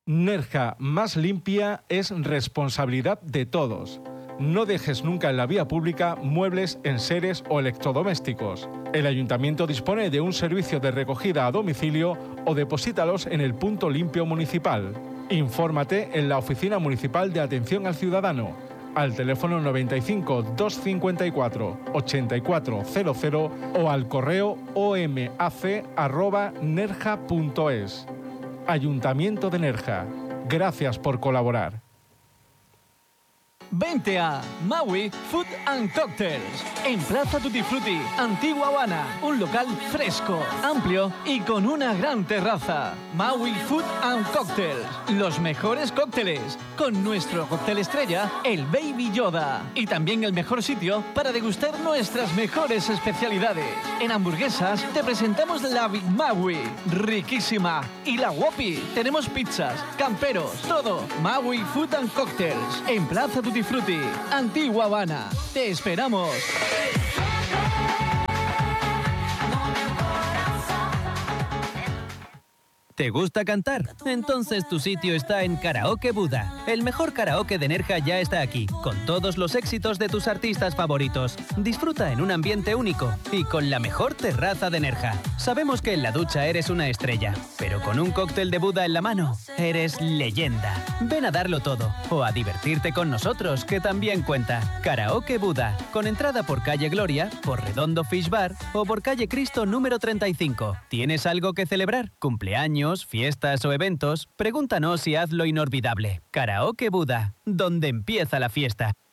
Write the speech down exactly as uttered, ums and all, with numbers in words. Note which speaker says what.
Speaker 1: Nerja más limpia es responsabilidad de todos. No dejes nunca en la vía pública muebles, enseres o electrodomésticos. El Ayuntamiento dispone de un servicio de recogida a domicilio o deposítalos en el punto limpio municipal. Infórmate en la Oficina Municipal de Atención al Ciudadano, al teléfono noventa y cinco, doscientos cincuenta y cuatro, ochenta y cuatro cero cero o al correo omac arroba nerja punto es. Ayuntamiento de Nerja. Gracias por colaborar.
Speaker 2: Vente a Maui Food and Cocktails, en Plaza Tutti Frutti, Antigua Habana. Un local fresco, amplio y con una gran terraza. Maui Food and Cocktails, los mejores cócteles, con nuestro cóctel estrella, el Baby Yoda. Y también el mejor sitio para degustar nuestras mejores especialidades. En hamburguesas te presentamos la Big Maui, riquísima. Y la Whoppi, tenemos pizzas, camperos, todo. Maui Food and Cocktails, en Plaza Tutti Frutti, Antigua Habana. ¡Te esperamos!
Speaker 3: ¿Te gusta cantar? Entonces tu sitio está en Karaoke Buda. El mejor karaoke de Nerja ya está aquí, con todos los éxitos de tus artistas favoritos. Disfruta en un ambiente único y con la mejor terraza de Nerja. Sabemos que en la ducha eres una estrella, pero con un cóctel de Buda en la mano, eres leyenda. Ven a darlo todo o a divertirte con nosotros, que también cuenta. Karaoke Buda, con entrada por calle Gloria, por Redondo Fish Bar o por calle Cristo número treinta y cinco. ¿Tienes algo que celebrar? ¿Cumpleaños, fiestas o eventos? Pregúntanos y hazlo inolvidable. Karaoke Buda, donde empieza la fiesta.